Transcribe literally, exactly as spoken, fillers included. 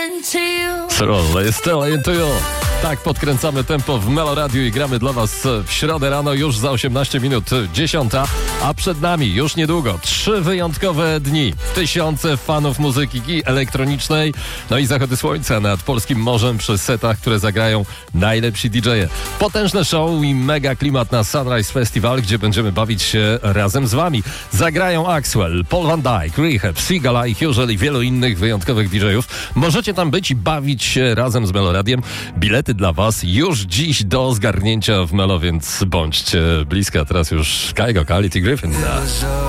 Slowly still into you. Tak podkręcamy tempo w Melo Radiu i gramy dla was w środę rano już za osiemnaście minut dziesiąta, a przed nami już niedługo trzy wyjątkowe dni. Tysiące fanów muzyki elektronicznej, no i zachody słońca nad polskim morzem przy setach, które zagrają najlepsi didżeje. Potężne show i mega klimat na Sunrise Festival, gdzie będziemy bawić się razem z wami. Zagrają Axwell, Paul Van Dyke, Rehab, Sigala i Huzel i wielu innych wyjątkowych didżejów. Możecie tam być i bawić się razem z Melo Radiem. Bilety dla was już dziś do zgarnięcia w Melo, więc bądźcie blisko. Teraz już Kygo, Khalid i Griffin.